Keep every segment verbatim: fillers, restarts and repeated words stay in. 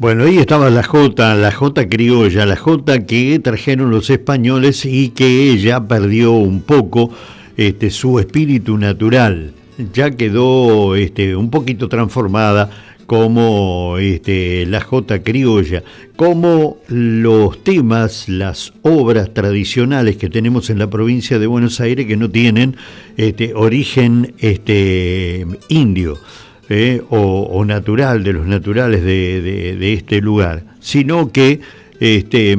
Bueno, ahí estaba la jota, la jota criolla, la jota que trajeron los españoles y que ella perdió un poco este, su espíritu natural. Ya quedó este, un poquito transformada como este, la jota criolla, como los temas, las obras tradicionales que tenemos en la provincia de Buenos Aires que no tienen este, origen este, indio. Eh, o, o natural, de los naturales de, de, de este lugar, sino que, este,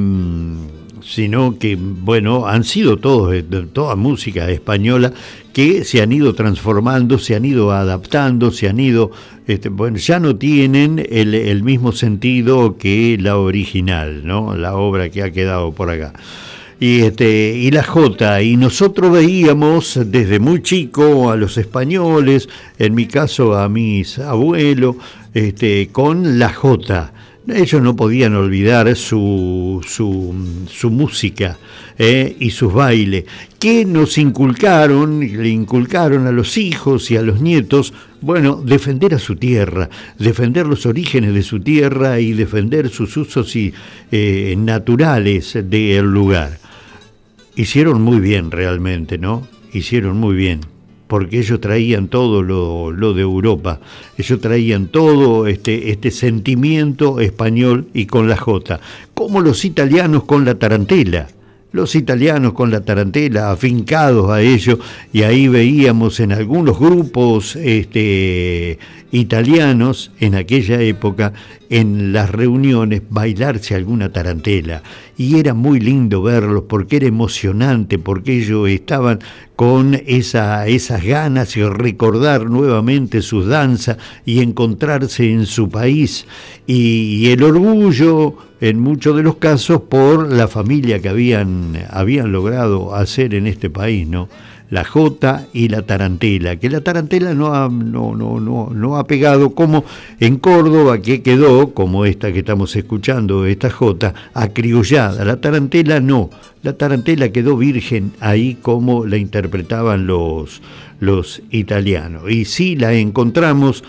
sino que, bueno, han sido todos, toda música española que se han ido transformando, se han ido adaptando, se han ido, este, bueno, ya no tienen el, el mismo sentido que la original, ¿no? La obra que ha quedado por acá. Y, este, y la jota, y nosotros veíamos desde muy chico a los españoles, en mi caso a mis abuelos, este, con la jota. Ellos no podían olvidar su, su, su música eh, y sus bailes, que nos inculcaron, le inculcaron a los hijos y a los nietos, bueno, defender a su tierra, defender los orígenes de su tierra y defender sus usos y, eh, naturales del lugar. Hicieron muy bien realmente, ¿no? Hicieron muy bien, porque ellos traían todo lo, lo de Europa, ellos traían todo este, este sentimiento español y con la jota, como los italianos con la tarantela. Los italianos con la tarantela, afincados a ello, y ahí veíamos en algunos grupos este, italianos en aquella época, en las reuniones, bailarse alguna tarantela. Y era muy lindo verlos, porque era emocionante, porque ellos estaban con esa, esas ganas y recordar nuevamente sus danzas y encontrarse en su país. Y, y el orgullo, en muchos de los casos, por la familia que habían, habían logrado hacer en este país, ¿no? La jota y la tarantela, que la tarantela no ha, no, no, no, no ha pegado como en Córdoba, que quedó, como esta que estamos escuchando, esta jota, acriollada. La tarantela no, la tarantela quedó virgen ahí como la interpretaban los, los italianos. Y sí la encontramos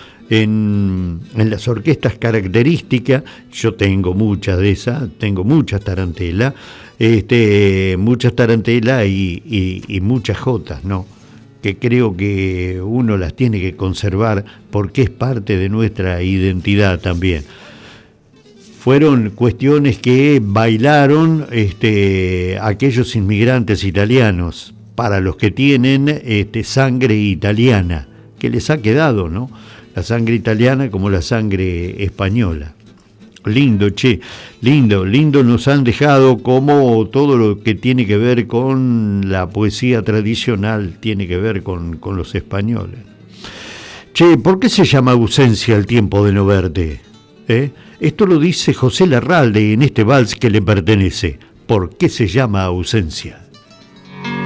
en, en las orquestas características. Yo tengo muchas de esas, tengo muchas tarantelas, este, muchas tarantelas y, y, y muchas jotas, ¿no? Que creo que uno las tiene que conservar porque es parte de nuestra identidad también. Fueron cuestiones que bailaron este, aquellos inmigrantes italianos, para los que tienen este, sangre italiana, que les ha quedado, ¿no? La sangre italiana como la sangre española. Lindo, che, lindo, lindo nos han dejado, como todo lo que tiene que ver con la poesía tradicional tiene que ver con, con los españoles. Che, ¿por qué se llama ausencia el tiempo de no verte? ¿Eh? Esto lo dice José Larralde en este vals que le pertenece. ¿Por qué se llama ausencia?